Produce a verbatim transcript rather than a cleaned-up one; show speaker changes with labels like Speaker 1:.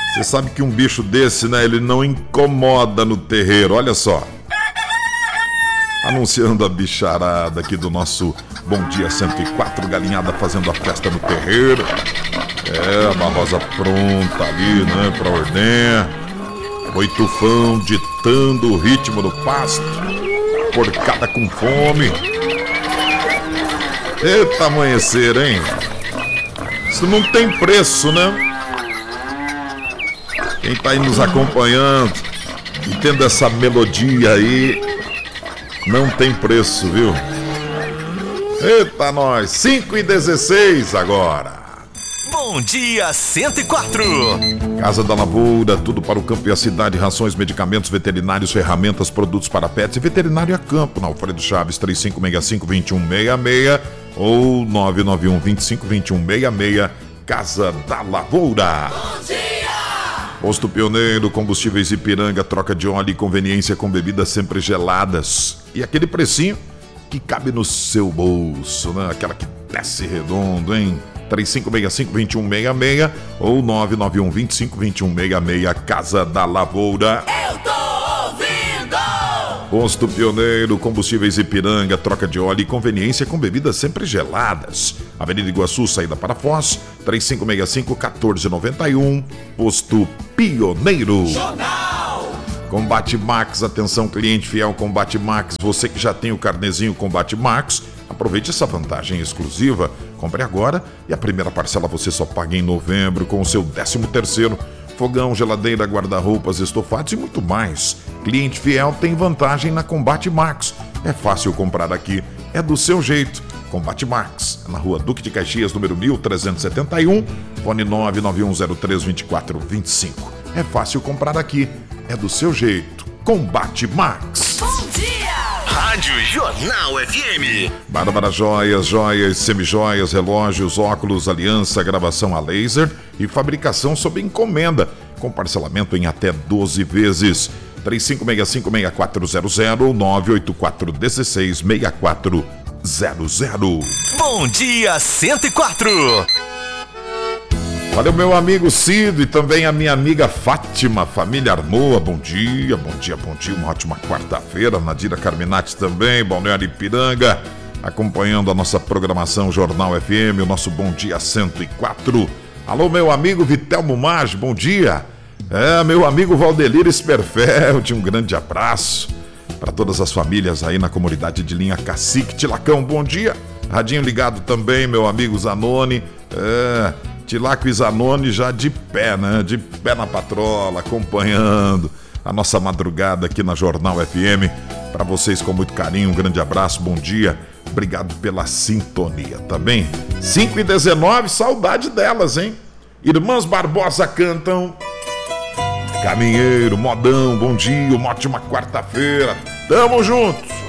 Speaker 1: Você sabe que um bicho desse, né, ele não incomoda no terreiro, olha só. Anunciando a bicharada aqui do nosso Bom Dia cento e quatro, galinhada fazendo a festa no terreiro. É, uma rosa pronta ali, né, pra ordenhar. Oi tufão ditando o ritmo do pasto. Porcada com fome. Eita amanhecer, hein? Isso não tem preço, né? Quem tá aí nos acompanhando e tendo essa melodia aí, não tem preço, viu? Eita nós, cinco e dezesseis agora.
Speaker 2: Bom Dia cento e quatro.
Speaker 1: Casa da Lavoura, tudo para o campo e a cidade, rações, medicamentos, veterinários, ferramentas, produtos para pets e veterinário a campo. Na Alfredo Chaves, três cinco seis cinco, dois um seis seis ou nove nove um, dois cinco, dois um seis seis. Casa da Lavoura.
Speaker 3: Bom dia!
Speaker 1: Posto Pioneiro, combustíveis Ipiranga, troca de óleo e conveniência com bebidas sempre geladas. E aquele precinho que cabe no seu bolso, né? Aquela que desce redondo, hein? três cinco seis cinco, dois um seis seis ou nove nove um, dois cinco, dois um seis seis. Casa da Lavoura.
Speaker 3: Eu tô ouvindo!
Speaker 1: Posto Pioneiro, combustíveis Ipiranga, troca de óleo e conveniência com bebidas sempre geladas. Avenida Iguaçu, saída para Foz, três cinco seis cinco, um quatro nove um. Posto Pioneiro.
Speaker 3: Jornal!
Speaker 1: Combate Max, atenção cliente fiel Combate Max. Você que já tem o carnezinho Combate Max, aproveite essa vantagem exclusiva. Compre agora e a primeira parcela você só paga em novembro com o seu décimo terceiro. Fogão, geladeira, guarda-roupas, estofados e muito mais. Cliente fiel tem vantagem na Combate Max. É fácil comprar aqui, é do seu jeito. Combate Max, na rua Duque de Caxias, número mil trezentos e setenta e um, fone nove nove um zero três, dois quatro dois cinco. É fácil comprar aqui, é do seu jeito. Combate Max.
Speaker 3: Bom dia!
Speaker 2: Rádio Jornal F M.
Speaker 1: Bárbara Joias, joias, semijoias, relógios, óculos, aliança, gravação a laser e fabricação sob encomenda, com parcelamento em até doze vezes. três cinco seis cinco, seis quatro zero zero ou nove oito quatro um seis, seis quatro zero zero.
Speaker 2: Bom Dia cento e quatro.
Speaker 1: Valeu, meu amigo Cido e também a minha amiga Fátima, família Armoa, bom dia, bom dia, bom dia, uma ótima quarta-feira. Nadira Carminati também, Balneário Ipiranga, acompanhando a nossa programação Jornal F M, o nosso Bom Dia cento e quatro. Alô, meu amigo Vitelmo Maggi, bom dia. É, meu amigo Valdelir Esperfeld, um grande abraço para todas as famílias aí na comunidade de Linha Cacique. Tilacão, bom dia. Radinho ligado também, meu amigo Zanoni. É... Tilaco e Zanoni já de pé, né? De pé na patrola, acompanhando a nossa madrugada aqui na Jornal F M. Para vocês com muito carinho, um grande abraço, bom dia. Obrigado pela sintonia, tá bem? cinco e dezenove, saudade delas, hein? Irmãs Barbosa cantam. Caminheiro, modão, bom dia, uma ótima quarta-feira. Tamo juntos.